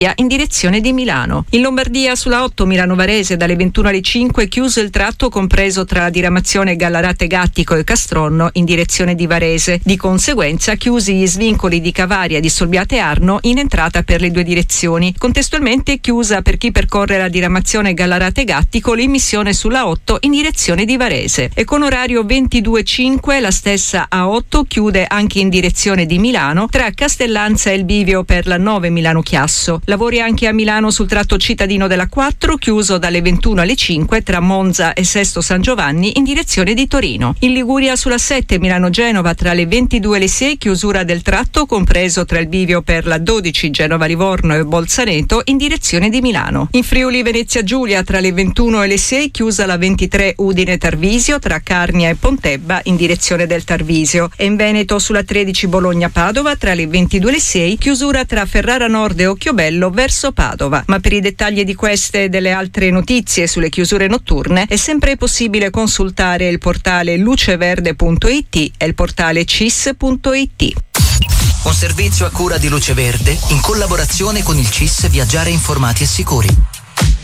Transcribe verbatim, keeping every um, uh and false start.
in direzione di Milano. In Lombardia sulla otto Milano-Varese dalle ventuno alle cinque chiuso il tratto compreso tra diramazione Gallarate Gattico e Castronno in direzione di Varese. Di conseguenza chiusi gli svincoli di Cavaria, di Solbiate Arno in entrata per le due direzioni. Contestualmente chiusa per chi percorre la diramazione Gallarate Gattico l'immissione sulla otto in direzione di Varese. E con orario ventidue cinque la stessa A otto chiude anche in direzione di Milano tra Castellanza e il bivio per la nove Milano-Chiasso. Lavori anche a Milano sul tratto cittadino della quattro, chiuso dalle ventuno alle cinque tra Monza e Sesto San Giovanni in direzione di Torino. In Liguria sulla sette Milano-Genova tra le ventidue e le sei, chiusura del tratto compreso tra il bivio per la dodici Genova-Livorno e Bolzaneto in direzione di Milano. In Friuli Venezia Giulia tra le ventuno e le sei, chiusa la ventitré Udine-Tarvisio tra Carnia e Pontebba in direzione del Tarvisio. E in Veneto sulla tredici Bologna-Padova tra le ventidue e le sei, chiusura tra Ferrara Nord e Occhiobello verso Padova. Ma per i dettagli di queste e delle altre notizie sulle chiusure notturne è sempre possibile consultare il portale luceverde punto it e il portale cis punto it. Un servizio a cura di Luce Verde in collaborazione con il C I S Viaggiare Informati e Sicuri.